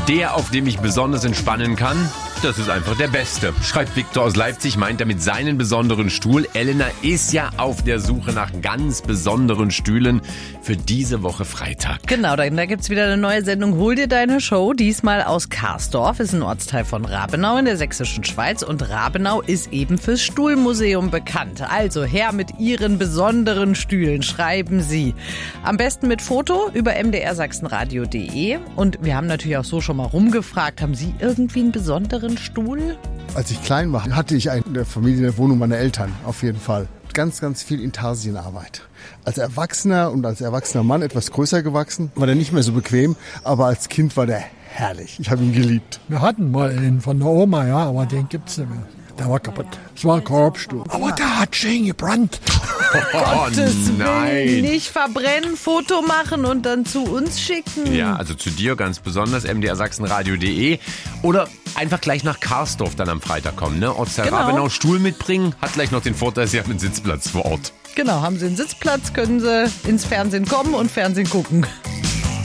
Der, auf dem ich besonders entspannen kann, das ist einfach der Beste. Schreibt Viktor aus Leipzig, meint damit seinen besonderen Stuhl. Elena ist ja auf der Suche nach ganz besonderen Stühlen für diese Woche Freitag. Genau, da gibt's wieder eine neue Sendung Hol dir deine Show. Diesmal aus Karsdorf, ist ein Ortsteil von Rabenau in der sächsischen Schweiz. Und Rabenau ist eben fürs Stuhlmuseum bekannt. Also her mit Ihren besonderen Stühlen, schreiben Sie. Am besten mit Foto über mdrsachsenradio.de. Und wir haben natürlich auch so schon mal rumgefragt, haben Sie irgendwie einen besonderen Stuhl? Als ich klein war, hatte ich in der Familie, in der Wohnung meiner Eltern, auf jeden Fall. Ganz, ganz viel Intarsienarbeit. Als Erwachsener und als erwachsener Mann etwas größer gewachsen, war der nicht mehr so bequem, aber als Kind war der herrlich. Ich habe ihn geliebt. Wir hatten mal einen von der Oma, ja, aber den gibt's nicht mehr. Der war kaputt. Es war ein Korbstuhl. Aber der hat schön gebrannt. Gottes nein. Willen, nicht verbrennen, Foto machen und dann zu uns schicken. Ja, also zu dir ganz besonders, mdrsachsenradio.de oder einfach gleich nach Karsdorf dann am Freitag kommen, ne? Ortsteil Genau. Rabenau, Stuhl mitbringen, hat gleich noch den Vorteil, Sie haben einen Sitzplatz vor Ort. Genau, haben Sie einen Sitzplatz, können Sie ins Fernsehen kommen und Fernsehen gucken.